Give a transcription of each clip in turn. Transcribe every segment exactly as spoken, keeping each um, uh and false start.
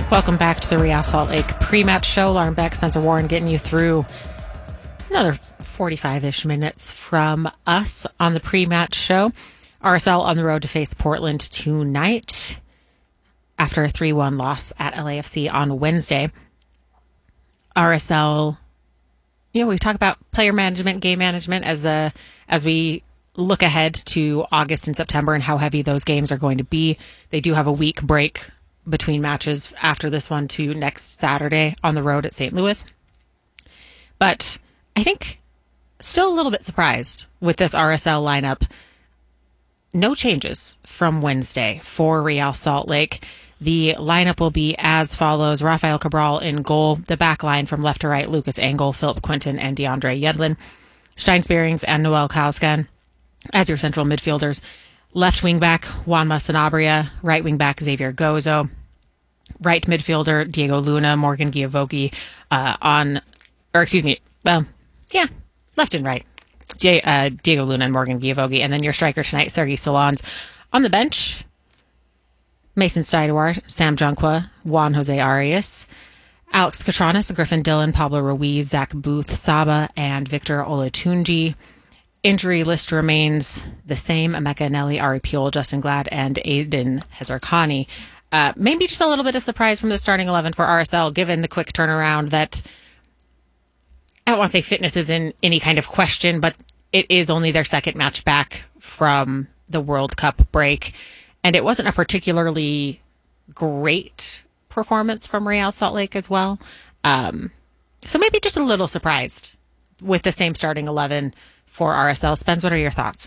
Welcome back to the Real Salt Lake pre-match show. Lauren Beck, Spencer Warren getting you through another forty-five-ish minutes from us on the pre-match show. R S L on the road to face Portland tonight after a three one loss at L A F C on Wednesday. R S L, you know, we talk about player management, game management as a, as we look ahead to August and September and how heavy those games are going to be. They do have a week break between matches after this one to next Saturday on the road at Saint Louis. But I think still a little bit surprised with this R S L lineup. No changes from Wednesday for Real Salt Lake. The lineup will be as follows. Rafael Cabral in goal. The back line from left to right, Lucas Engel, Philip Quinton, and DeAndre Yedlin. Stein Spearings and Noel Kalaskan as your central midfielders. Left wing back, Juanma Sanabria. Right wing back, Xavier Gozo. Right midfielder, Diego Luna, Morgan Giavogi uh, on, or excuse me, well, yeah, left and right. Di- uh, Diego Luna and Morgan Giavogi. And then your striker tonight, Sergei Solans. On the bench, Mason Steiduart, Sam Junqua, Juan Jose Arias, Alex Catranis, Griffin Dillon, Pablo Ruiz, Zach Booth, Saba, and Victor Olatunji. Injury list remains the same. Emeka Nelly, Ari Pule, Justin Glad, and Aiden Hezarkhani. Uh, maybe just a little bit of surprise from the starting eleven for R S L, given the quick turnaround that, I don't want to say fitness is in any kind of question, but it is only their second match back from the World Cup break. And it wasn't a particularly great performance from Real Salt Lake as well. Um, so maybe just a little surprised with the same starting eleven for R S L. Spence, what are your thoughts?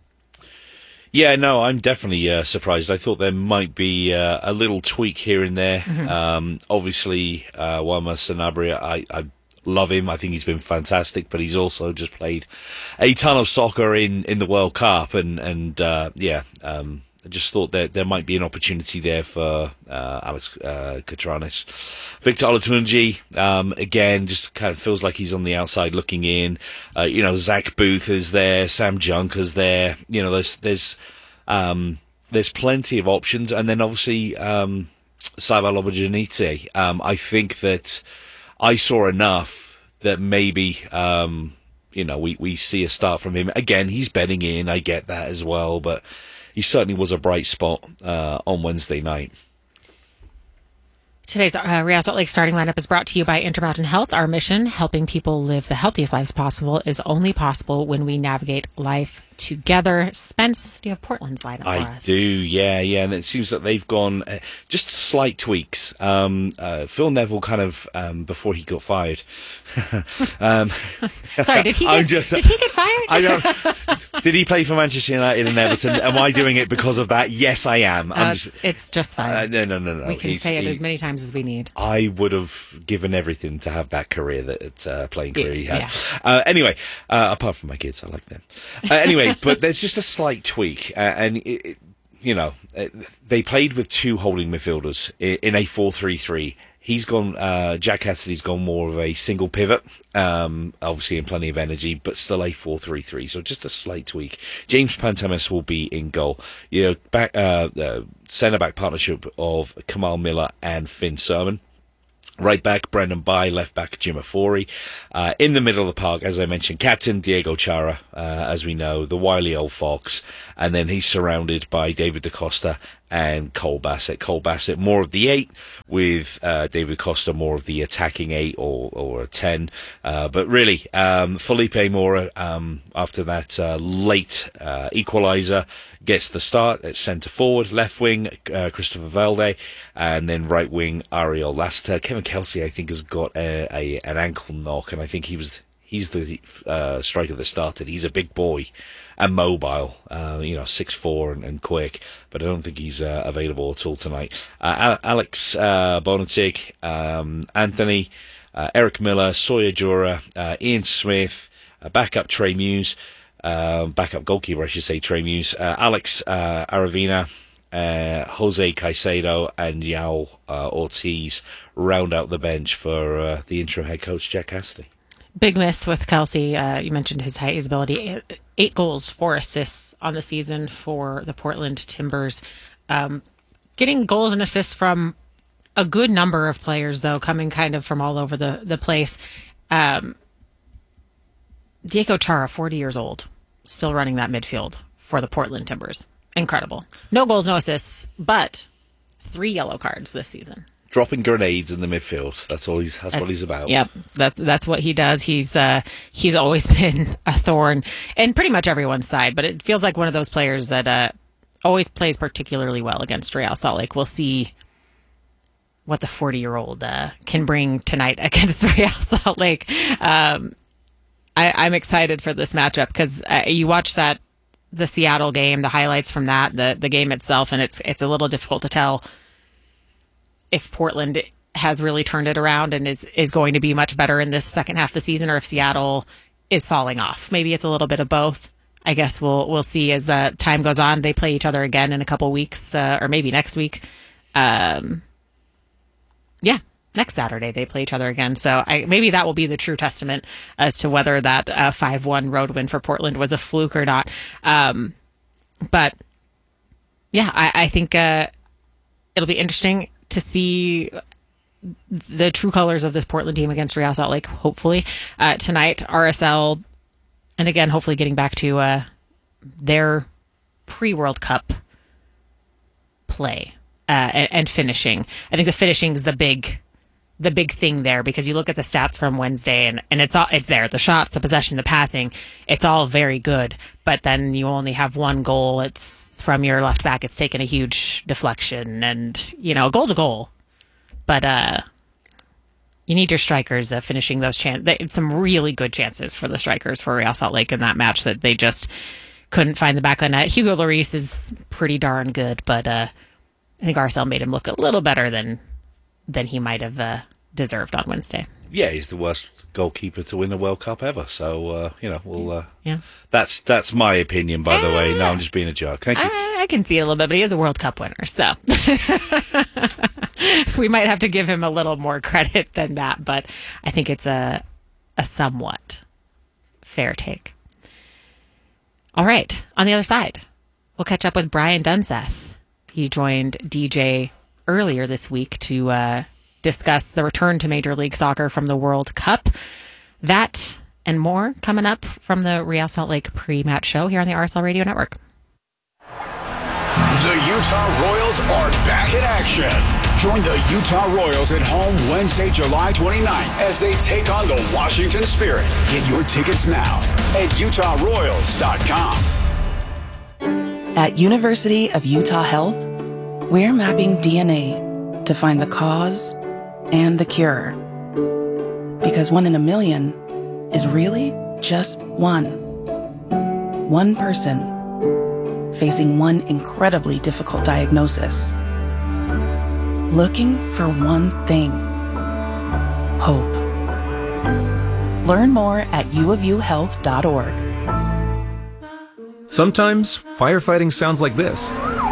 Yeah, no, I'm definitely uh, surprised. I thought there might be uh, a little tweak here and there. Mm-hmm. Um, obviously, uh, Juanma Sanabria, I, I love him. I think he's been fantastic, but he's also just played a ton of soccer in, in the World Cup. And, and uh, yeah, um, I just thought that there might be an opportunity there for uh, Alex uh, Catranis. Victor Olatunji, um, again, just kind of feels like he's on the outside looking in. Uh, you know, Zach Booth is there, Sam Junker's there. You know, there's there's um, there's plenty of options, and then obviously um, Saba Lobojanite. Um I think that I saw enough that maybe um, you know we we see a start from him again. He's bedding in, I get that as well, but he certainly was a bright spot uh, on Wednesday night. Today's uh, Real Salt Lake starting lineup is brought to you by Intermountain Health. Our mission, helping people live the healthiest lives possible, is only possible when we navigate life together. Spence, do you have Portland's lineup for I us? I do, yeah, yeah. And it seems that they've gone uh, just slight tweaks. Um, uh, Phil Neville kind of, um, before he got fired. um, Sorry, did he get, just, did he get fired? I don't, did he play for Manchester United and Everton? Am I doing it because of that? Yes, I am. I'm uh, just, it's just fine. Uh, no, no, no, no. We can He's, say it he, as many times as we need. I would have given everything to have that career, that uh, playing career he had. Yeah. Uh, anyway, uh, apart from my kids, I like them. Uh, anyway, but there's just a slight tweak, uh, and it, it, you know, uh, they played with two holding midfielders in, in a four three three. He's gone, uh, Jack Cassidy's gone more of a single pivot, um, obviously in plenty of energy, but still a four three three. So just a slight tweak. James Pantemis will be in goal. You know, back, uh, uh, centre back partnership of Kamal Miller and Finn Sermon. Right back, Brendan Bai. Left back, Jim Afori. Uh, in the middle of the park, as I mentioned, captain Diego Chara, uh, as we know, the wily old fox. And then he's surrounded by David DaCosta and Cole Bassett. Cole Bassett, more of the eight, with uh, David Costa, more of the attacking eight or, or a ten. Uh, but really, um, Felipe Mora, um, after that uh, late uh, equaliser, gets the start at centre forward. Left wing, uh, Christopher Valde, and then right wing, Ariel Lassiter. Kevin Kelsey, I think, has got a, a an ankle knock, and I think he was he's the uh, striker that started. He's a big boy and mobile, uh, you know, six foot four and, and quick, but I don't think he's uh, available at all tonight. Uh, Alex uh, Bonatig, um, Anthony, uh, Eric Miller, Sawyer Jura, uh, Ian Smith, uh, backup Trey Muse, uh, backup goalkeeper, I should say, Trey Muse, uh, Alex uh, Aravina, uh, Jose Caicedo, and Yao uh, Ortiz round out the bench for uh, the interim head coach, Jack Cassidy. Big miss with Kelsey. Uh, you mentioned his height, his ability. Eight goals, four assists on the season for the Portland Timbers. Um, getting goals and assists from a good number of players, though, coming kind of from all over the, the place. Um, Diego Chara, forty years old, still running that midfield for the Portland Timbers. Incredible. No goals, no assists, but three yellow cards this season. Dropping grenades in the midfield. That's all he's. That's, that's what he's about. Yep, that, that's what he does. He's uh, he's always been a thorn in pretty much everyone's side, but it feels like one of those players that uh, always plays particularly well against Real Salt Lake. We'll see what the forty-year-old uh, can bring tonight against Real Salt Lake. Um, I, I'm excited for this matchup because uh, you watch that the Seattle game, the highlights from that, the the game itself, and it's it's a little difficult to tell if Portland has really turned it around and is, is going to be much better in this second half of the season, or if Seattle is falling off. Maybe it's a little bit of both. I guess we'll we'll see as uh, time goes on. They play each other again in a couple weeks, uh, or maybe next week. Um, yeah, next Saturday they play each other again. So I, maybe that will be the true testament as to whether that uh, five one road win for Portland was a fluke or not. Um, but yeah, I, I think uh, it'll be interesting to see the true colors of this Portland team against Real Salt Lake, hopefully, uh, tonight. R S L, and again, hopefully getting back to uh, their pre-World Cup play uh, and, and finishing. I think the finishing is the big the big thing there, because you look at the stats from Wednesday and, and it's all it's there. The shots, the possession, the passing, it's all very good. But then you only have one goal. It's from your left back. It's taken a huge deflection, and you know, a goal's a goal. But uh, you need your strikers uh, finishing those chances. Some really good chances for the strikers for Real Salt Lake in that match that they just couldn't find the back of the net. Hugo Lloris is pretty darn good, but uh, I think R S L made him look a little better than than he might have uh, deserved on Wednesday. Yeah, he's the worst goalkeeper to win the World Cup ever. So uh, you know, we'll. Uh, yeah, that's that's my opinion, by the uh, way. No, I'm just being a jerk. Thank you. I, I can see it a little bit, but he is a World Cup winner, so we might have to give him a little more credit than that. But I think it's a a somewhat fair take. All right, on the other side, we'll catch up with Brian Dunseth. He joined D J earlier this week to uh, discuss the return to Major League Soccer from the World Cup. That and more coming up from the Real Salt Lake pre-match show here on the R S L Radio Network. The Utah Royals are back in action. Join the Utah Royals at home Wednesday, July twenty-ninth as they take on the Washington Spirit. Get your tickets now at utah royals dot com. At University of Utah Health, we're mapping D N A to find the cause and the cure. Because one in a million is really just one. One person facing one incredibly difficult diagnosis. Looking for one thing. Hope. Learn more at u of u health dot org. Sometimes firefighting sounds like this.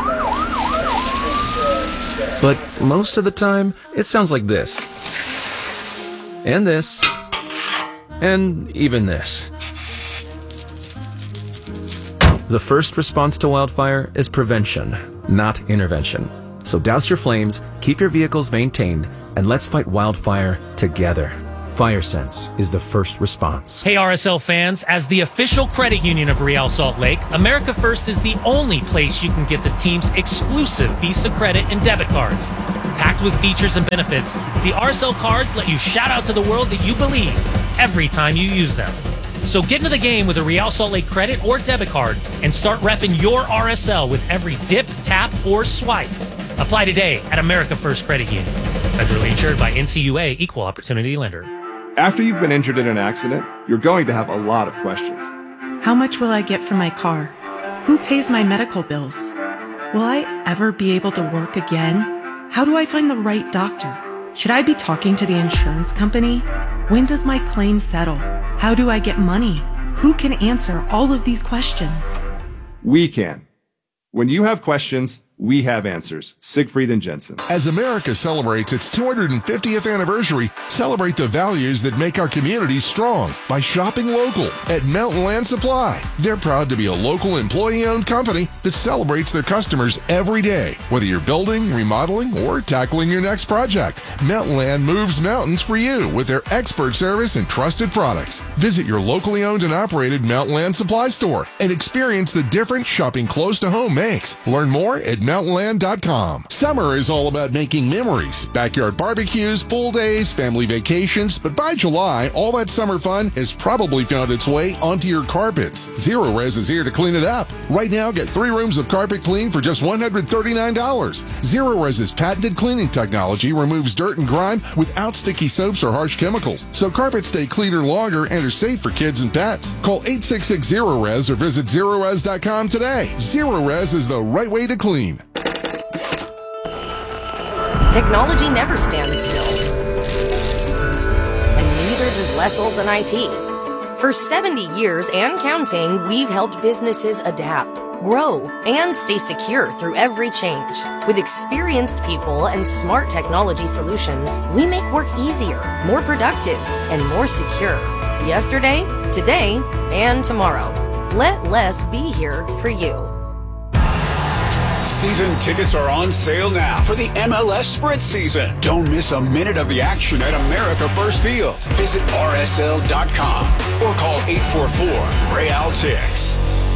But most of the time, it sounds like this. And this. And even this. The first response to wildfire is prevention, not intervention. So douse your flames, keep your vehicles maintained, and let's fight wildfire together. FireSense is the first response. Hey R S L fans, as the official credit union of Real Salt Lake, America First is the only place you can get the team's exclusive Visa credit and debit cards. Packed with features and benefits, the R S L cards let you shout out to the world that you believe every time you use them. So get into the game with a Real Salt Lake credit or debit card and start repping your R S L with every dip, tap, or swipe. Apply today at America First Credit Union. Federally insured by N C U A, Equal Opportunity Lender. After you've been injured in an accident, you're going to have a lot of questions. How much will I get for my car? Who pays my medical bills? Will I ever be able to work again? How do I find the right doctor? Should I be talking to the insurance company? When does my claim settle? How do I get money? Who can answer all of these questions? We can. When you have questions, we have answers. Siegfried and Jensen. As America celebrates its two hundred fiftieth anniversary, celebrate the values that make our communities strong by shopping local at Mountain Land Supply. They're proud to be a local employee-owned company that celebrates their customers every day. Whether you're building, remodeling, or tackling your next project, Mountain Land moves mountains for you with their expert service and trusted products. Visit your locally owned and operated Mountain Land Supply store and experience the difference shopping close to home makes. Learn more at mountain land dot com. Summer is all about making memories. Backyard barbecues, full days, family vacations. But by July, all that summer fun has probably found its way onto your carpets. Zero Res is here to clean it up. Right now, get three rooms of carpet clean for just one hundred thirty-nine dollars. Zero Res's patented cleaning technology removes dirt and grime without sticky soaps or harsh chemicals, so carpets stay cleaner longer and are safe for kids and pets. Call eight six six zero res or visit zero res dot com today. Zero Res is the right way to clean. Technology never stands still. And neither does Lessel's and I T. For seventy years and counting, we've helped businesses adapt, grow, and stay secure through every change. With experienced people and smart technology solutions, we make work easier, more productive, and more secure. Yesterday, today, and tomorrow. Let Les be here for you. Season tickets are on sale now for the M L S Sprint season. Don't miss a minute of the action at America First Field. Visit R S L dot com or call eight four four, Real Tix.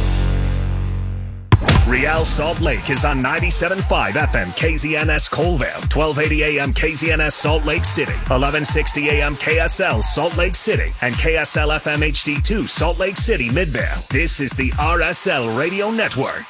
Real Salt Lake is on ninety-seven point five F M K Z N S Colville, twelve eighty A M K Z N S Salt Lake City, eleven sixty A M K S L Salt Lake City, and K S L F M H D two Salt Lake City Midvale. This is the R S L Radio Network.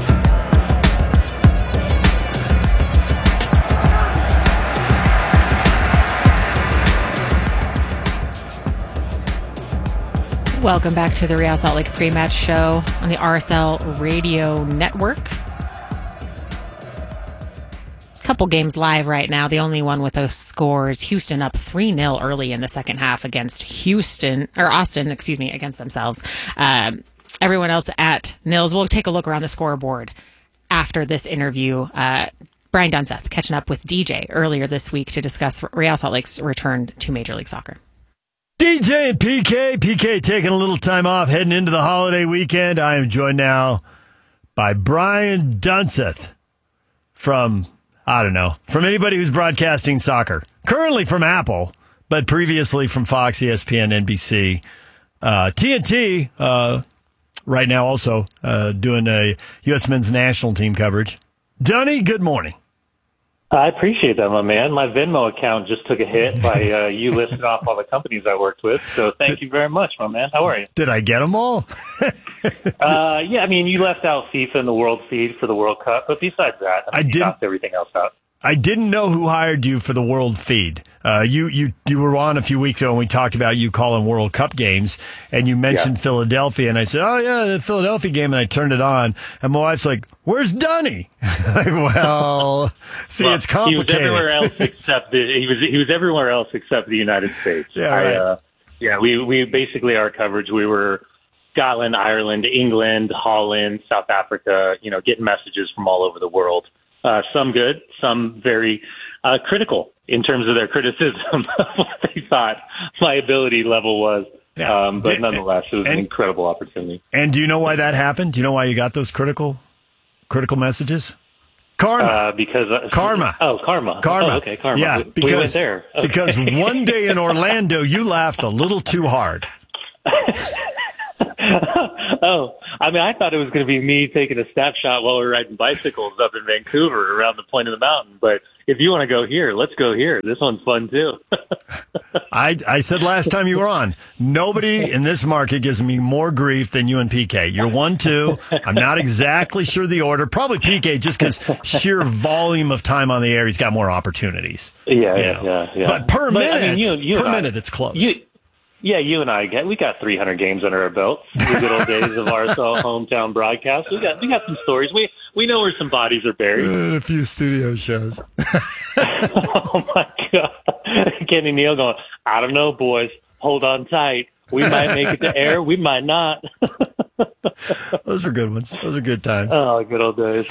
Welcome back to the Real Salt Lake Pre-Match Show on the R S L Radio Network. Couple games live right now. The only one with those scores, Houston up three nil early in the second half against Houston, or Austin, excuse me, against themselves. Um, everyone else at nils. We'll take a look around the scoreboard after this interview. Uh, Brian Dunseth catching up with D J earlier this week to discuss Real Salt Lake's return to Major League Soccer. D J and P K. P K taking a little time off, heading into the holiday weekend. I am joined now by Brian Dunseth from, I don't know, from anybody who's broadcasting soccer. Currently from Apple, but previously from Fox, E S P N, N B C, uh, T N T, uh, right now also uh, doing a U S men's national team coverage. Dunny, good morning. I appreciate that, my man. My Venmo account just took a hit by uh, you listing off all the companies I worked with. So thank did, you very much, my man. How are you? Did I get them all? uh, yeah, I mean, you left out FIFA and the World Feed for the World Cup. But besides that, I, mean, I did knocked everything else out. I didn't know who hired you for the World Feed. Uh, you, you, you were on a few weeks ago and we talked about you calling World Cup games and you mentioned yeah. Philadelphia and I said, oh yeah, the Philadelphia game, and I turned it on and my wife's like, where's Dunny? Like, well, see, well, it's complicated. He was everywhere else except the, he was, he was everywhere else except the United States. Yeah, right. I, uh, yeah, we, we basically, our coverage, we were Scotland, Ireland, England, Holland, South Africa, you know, getting messages from all over the world. Uh, some good, some very uh, critical in terms of their criticism of what they thought my ability level was. Yeah. Um, but nonetheless, it was and, an incredible opportunity. And do you know why that happened? Do you know why you got those critical critical messages? Karma. Uh, because uh, karma. Oh, karma. Karma. Oh, okay, karma. Yeah, we, because, we went there. Okay. Because one day in Orlando, you laughed a little too hard. Oh, I mean, I thought it was going to be me taking a snapshot while we were riding bicycles up in Vancouver around the point of the mountain. But if you want to go here, let's go here. This one's fun, too. I, I said last time you were on, nobody in this market gives me more grief than you and P K. You're one, two. I'm not exactly sure the order. Probably P K just because sheer volume of time on the air, he's got more opportunities. Yeah, yeah, yeah, yeah. But per but, minute, I mean, you, you per I, minute, it's close. You, Yeah, you and I get we got three hundred games under our belt. The good old days of our hometown broadcast. We got we got some stories. We we know where some bodies are buried. Uh, a few studio shows. Oh my God, Kenny Neal going, I don't know, boys. Hold on tight. We might make it to air. We might not. Those are good ones. Those are good times. Oh, good old days.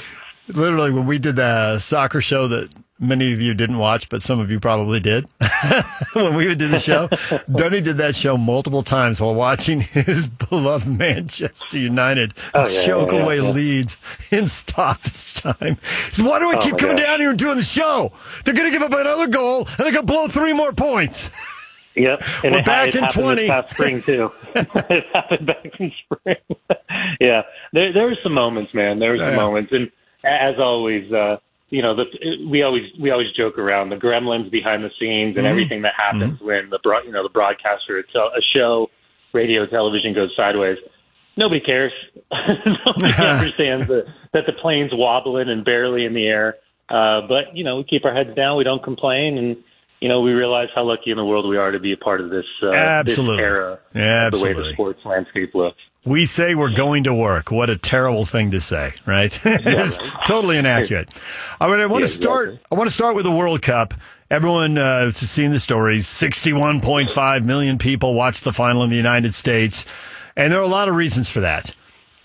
Literally, when we did the soccer show that many of you didn't watch, but some of you probably did. When we would do the show, Dunny did that show multiple times while watching his beloved Manchester United Oh, yeah, choke yeah, yeah, away yeah. leads in stoppage time. So why do I Oh, keep my coming gosh. down here and doing the show? They're going to give up another goal, and they're going to blow three more points. Yep. And We're it, back it in happened twenty. this past spring, too. It happened back in spring. Yeah. There, there were some moments, man. There were some Yeah. moments. And as always, uh, you know, the, we always we always joke around the gremlins behind the scenes and Mhm. everything that happens when the broad, you know, the broadcaster, it's a, a show, radio, television goes sideways. Nobody cares. Nobody understands that, that the plane's wobbling and barely in the air. Uh, but, you know, we keep our heads down. We don't complain. And, you know, we realize how lucky in the world we are to be a part of this, uh, Absolutely. this era, Yeah, of the way absolutely. the sports landscape looks. We say we're going to work. What a terrible thing to say, right? It's totally inaccurate. All right, I want Yeah, to start. exactly. I want to start with the World Cup. Everyone uh, has seen the stories. sixty-one point five million people watched the final in the United States, and there are a lot of reasons for that.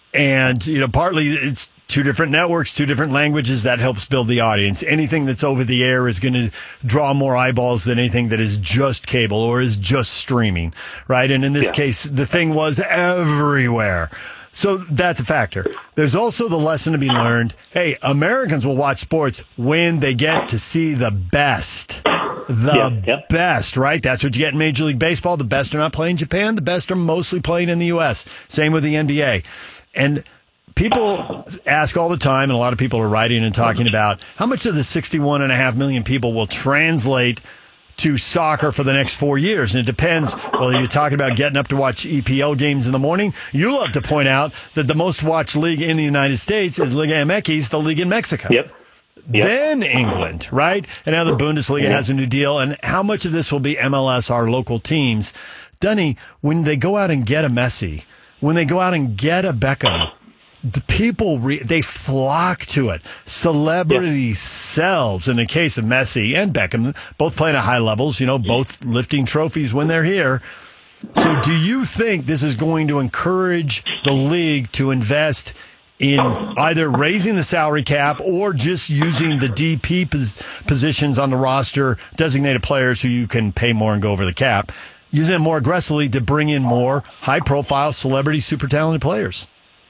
And you know, partly it's two different networks, two different languages. That helps build the audience. Anything that's over the air is going to draw more eyeballs than anything that is just cable or is just streaming, right? And in this Yeah. case, the thing was everywhere. So that's a factor. There's also the lesson to be learned. Hey, Americans will watch sports when they get to see the best. The Yeah, yeah. best, right? That's what you get in Major League Baseball. The best are not playing in Japan. The best are mostly playing in the U S. Same with the N B A. And people ask all the time, and a lot of people are writing and talking about how much of the sixty-one and a half million people will translate to soccer for the next four years. And it depends whether you're talking about getting up to watch E P L games in the morning. You love to point out that the most watched league in the United States is Liga M X, the league in Mexico. Yep. Yep. Then England, right? And now the Bundesliga has a new deal. And how much of this will be M L S, our local teams? Dunny, when they go out and get a Messi, when they go out and get a Beckham, the people, re- they flock to it. Celebrity sells. In the case of Messi and Beckham, both playing at high levels, you know, both lifting trophies when they're here. So do you think this is going to encourage the league to invest in either raising the salary cap or just using the D P pos- positions on the roster, designated players who you can pay more and go over the cap, using it more aggressively to bring in more high-profile, celebrity, super talented players?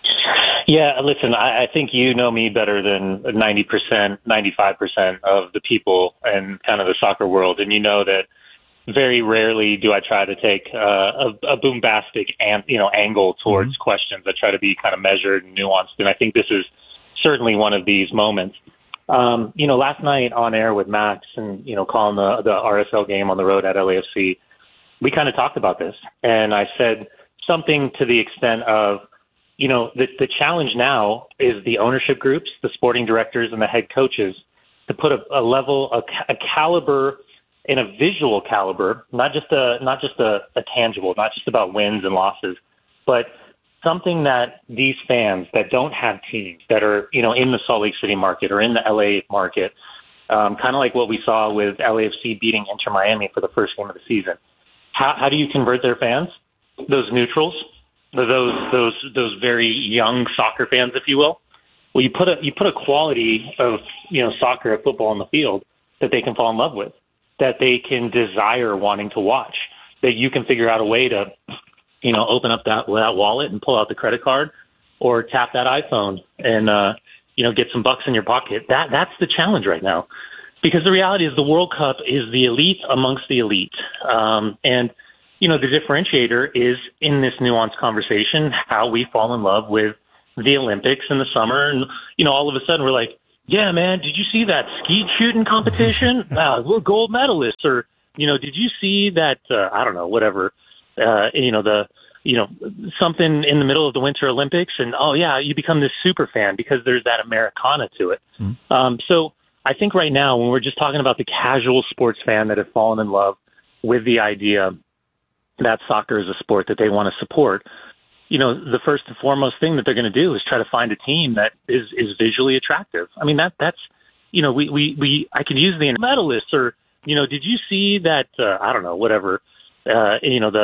Yeah, listen, I, I think you know me better than ninety percent, ninety-five percent of the people in kind of the soccer world. And you know that very rarely do I try to take uh, a, a bombastic and, you know, angle towards mm-hmm. questions. I try to be kind of measured and nuanced. And I think this is certainly one of these moments. Um, you know, last night on air with Max and, you know, calling the, the R S L game on the road at L A F C, we kind of talked about this. And I said something to the extent of, you know, the, the challenge now is the ownership groups, the sporting directors and the head coaches to put a, a level, a, a caliber and a visual caliber, not just a, not just a, a tangible, not just about wins and losses, but something that these fans that don't have teams that are, you know, in the Salt Lake City market or in the L A market, um, kind of like what we saw with L A F C beating Inter Miami for the first game of the season. How, how do you convert their fans? Those neutrals, those those those very young soccer fans, if you will. Well, you put a you put a quality of, you know, soccer or football on the field that they can fall in love with, that they can desire wanting to watch, that you can figure out a way to, you know, open up that that wallet and pull out the credit card or tap that iPhone and uh, you know, get some bucks in your pocket. That that's the challenge right now, because the reality is the World Cup is the elite amongst the elite, um, and you know, the differentiator is in this nuanced conversation how we fall in love with the Olympics in the summer. And, you know, all of a sudden we're like, yeah, man, did you see that skeet shooting competition? Wow, we're gold medalists. Or, you know, did you see that, uh, I don't know, whatever, uh, you know, the, you know, something in the middle of the Winter Olympics. And, oh, yeah, you become this super fan because there's that Americana to it. Mm-hmm. Um, so I think right now when we're just talking about the casual sports fan that has fallen in love with the idea that soccer is a sport that they want to support, you know, the first and foremost thing that they're going to do is try to find a team that is, is visually attractive. I mean, that that's, you know, we, we, we, I can use the medalists or, you know, did you see that, uh, I don't know, whatever, uh, you know, the,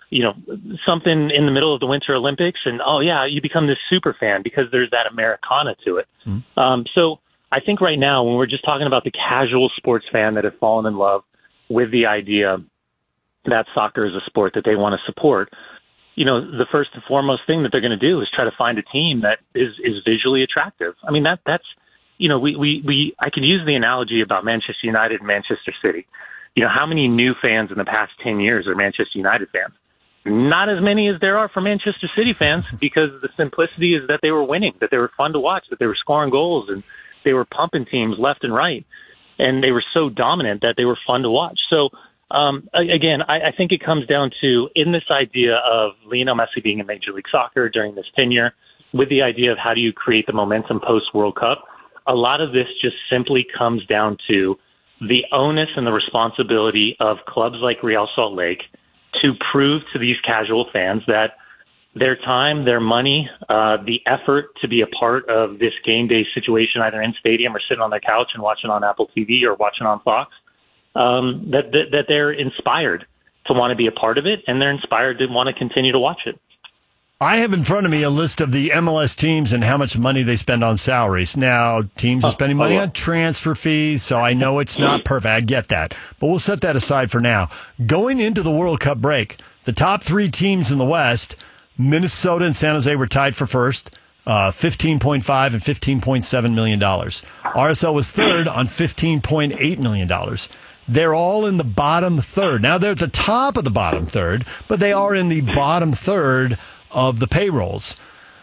you know, something in the middle of the Winter Olympics, and oh yeah, you become this super fan because there's that Americana to it. Mm-hmm. Um, so I think right now, when we're just talking about the casual sports fan that has fallen in love with the idea that soccer is a sport that they want to support, you know, the first and foremost thing that they're going to do is try to find a team that is, is visually attractive. I mean, that that's, you know, we, we, we, I can use the analogy about Manchester United and Manchester City. You know, how many new fans in the past ten years are Manchester United fans? Not as many as there are for Manchester City fans, because the simplicity is that they were winning, that they were fun to watch, that they were scoring goals, and they were pumping teams left and right. And they were so dominant that they were fun to watch. So, um, again, I, I think it comes down to, in this idea of Lionel Messi being in Major League Soccer during this tenure, with the idea of how do you create the momentum post-World Cup, a lot of this just simply comes down to the onus and the responsibility of clubs like Real Salt Lake to prove to these casual fans that their time, their money, uh, the effort to be a part of this game day situation, either in stadium or sitting on their couch and watching on Apple T V or watching on Fox, um, that, that, that they're inspired to want to be a part of it, and they're inspired to want to continue to watch it. I have in front of me a list of the M L S teams and how much money they spend on salaries. Now, teams are spending money on transfer fees, so I know it's not perfect. I get that. But we'll set that aside for now. Going into the World Cup break, the top three teams in the West, Minnesota and San Jose, were tied for first, uh, fifteen point five and fifteen point seven million dollars. R S L was third on fifteen point eight million dollars. They're all in the bottom third. Now, they're at the top of the bottom third, but they are in the bottom third of the payrolls.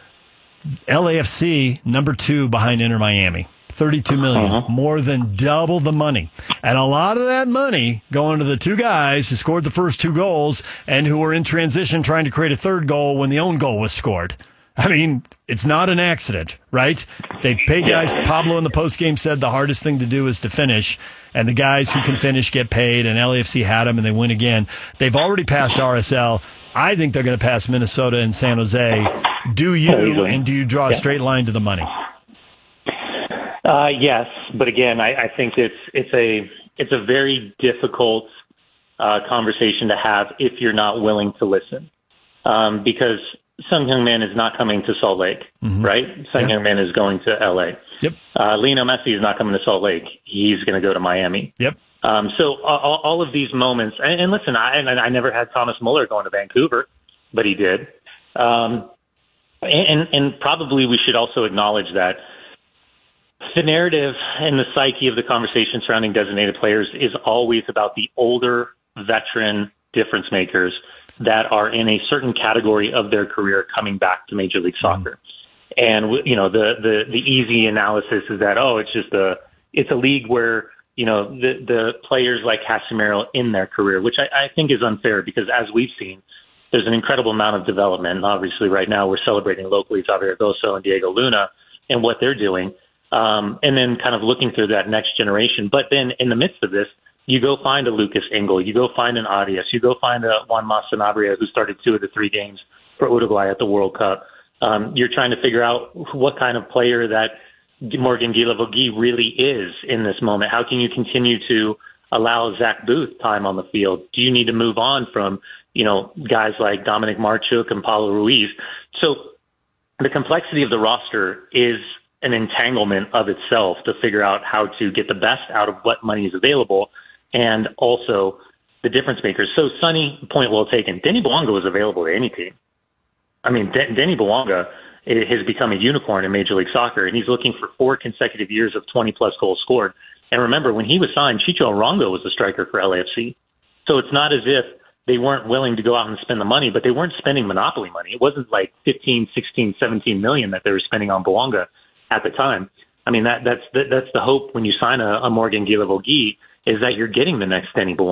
L A F C, number two behind Inter Miami, thirty-two million dollars, uh-huh. more than double the money. And a lot of that money going to the two guys who scored the first two goals and who were in transition trying to create a third goal when the own goal was scored. I mean, it's not an accident, right? They pay guys. Pablo in the postgame said the hardest thing to do is to finish, and the guys who can finish get paid, and L A F C had them, and they win again. They've already passed R S L. I think they're going to pass Minnesota and San Jose. Do you, and do you draw a yeah. straight line to the money? Uh, yes, but again, I, I think it's it's a it's a very difficult uh, conversation to have if you're not willing to listen, um, because Sun Heung-min is not coming to Salt Lake, mm-hmm. right? Sun yep. Heung-min is going to L A. Yep. Uh, Lionel Messi is not coming to Salt Lake. He's going to go to Miami. Yep. Um, so all, all of these moments, and, and listen, I, and I never had Thomas Muller going to Vancouver, but he did. Um, and, and probably we should also acknowledge that the narrative and the psyche of the conversation surrounding designated players is always about the older veteran difference makers that are in a certain category of their career coming back to Major League Soccer. Mm-hmm. And, you know, the, the, the easy analysis is that, oh, it's just a, it's a league where, you know, the, the players like Casemiro in their career, which I, I think is unfair because, as we've seen, there's an incredible amount of development. And obviously right now we're celebrating locally Xavier Goso and Diego Luna and what they're doing. Um, and then kind of looking through that next generation. But then in the midst of this, you go find a Lucas Engel, you go find an Arias, you go find a Juanma Sanabria who started two of the three games for Uruguay at the World Cup. Um, you're trying to figure out what kind of player that Morgan Guilavogui really is in this moment. How can you continue to allow Zach Booth time on the field? Do you need to move on from, you know, guys like Dominic Marchuk and Paulo Ruiz? So the complexity of the roster is an entanglement of itself to figure out how to get the best out of what money is available and also the difference makers. So, Sonny, point well taken. Denny Bouanga was available to any team. I mean, De- Denny Bouanga has become a unicorn in Major League Soccer, and he's looking for four consecutive years of twenty-plus goals scored. And remember, when he was signed, Chicho Arango was the striker for L A F C. So it's not as if they weren't willing to go out and spend the money, but they weren't spending monopoly money. It wasn't like fifteen, sixteen, seventeen million that they were spending on Bouanga at the time. I mean, that that's that, that's the hope when you sign a, a Morgan Guilavogui, is that you're getting the next Denny Bouanga.